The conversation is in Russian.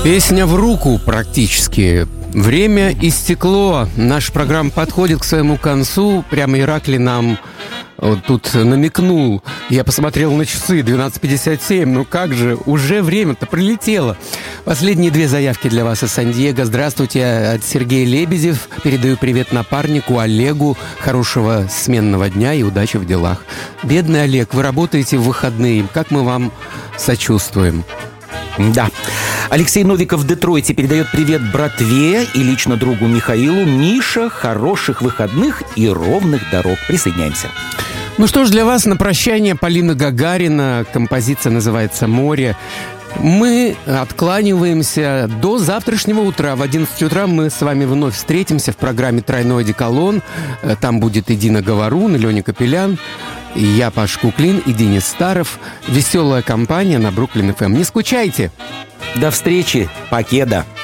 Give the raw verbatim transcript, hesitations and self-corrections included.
Песня в руку практически. Время истекло. Наша программа подходит к своему концу. Прямо Ираклий нам вот тут намекнул. Я посмотрел на часы, двенадцать пятьдесят семь. Ну как же, уже время-то прилетело. Последние две заявки для вас из Сан-Диего. Здравствуйте, от Сергея Лебедев. Передаю привет напарнику Олегу. Хорошего сменного дня и удачи в делах. Бедный Олег, вы работаете в выходные. Как мы вам сочувствуем. Да. Алексей Новиков в Детройте передает привет братве и лично другу Михаилу. Миша, хороших выходных и ровных дорог. Присоединяемся. Ну что ж, для вас на прощание Полина Гагарина. Композиция называется «Море». Мы откланиваемся до завтрашнего утра. В одиннадцать утра мы с вами вновь встретимся в программе «Тройной одеколон». Там будет и Дина Говорун, и Леня Капелян, и я, Паш Куклин, и Денис Старов. Веселая компания на Бруклин эф эм. Не скучайте! До встречи, покеда!